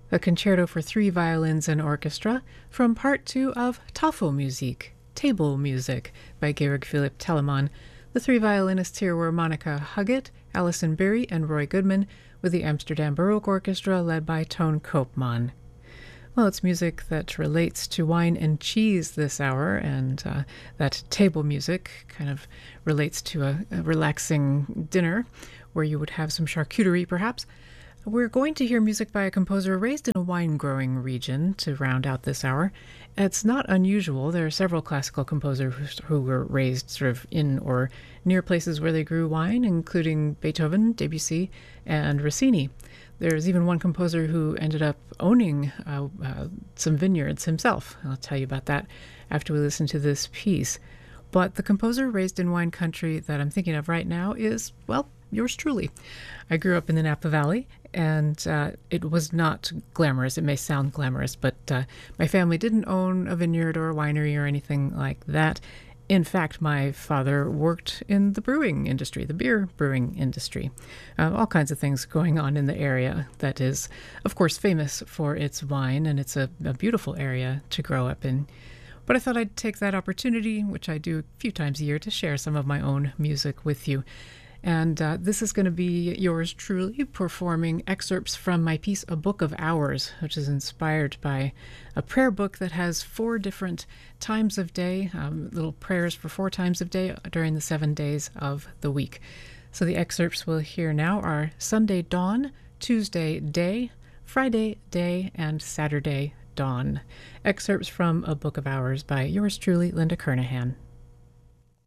a concerto for three violins and orchestra from Part 2 of Tafelmusik, Table Music, by Georg Philipp Telemann. The three violinists here were Monica Huggett, Alison Berry, and Roy Goodman, with the Amsterdam Baroque Orchestra led by Toon Koopman. Well, it's music that relates to wine and cheese this hour, and that table music kind of relates to a relaxing dinner where you would have some charcuterie, perhaps. We're going to hear music by a composer raised in a wine-growing region to round out this hour. It's not unusual. There are several classical composers who were raised sort of in or near places where they grew wine, including Beethoven, Debussy, and Rossini. There's even one composer who ended up owning some vineyards himself. I'll tell you about that after we listen to this piece. But the composer raised in wine country that I'm thinking of right now is, well, yours truly. I grew up in the Napa Valley, and it was not glamorous. It may sound glamorous, but my family didn't own a vineyard or a winery or anything like that. In fact, my father worked in the brewing industry, the beer brewing industry. All kinds of things going on in the area that is, of course, famous for its wine, and it's a beautiful area to grow up in. But I thought I'd take that opportunity, which I do a few times a year, to share some of my own music with you. And this is going to be yours truly performing excerpts from my piece, A Book of Hours, which is inspired by a prayer book that has 4 different times of day, little prayers for 4 times of day during the 7 days of the week. So the excerpts we'll hear now are Sunday dawn, Tuesday day, Friday day, and Saturday dawn. Excerpts from A Book of Hours by yours truly, Linda Kernaghan.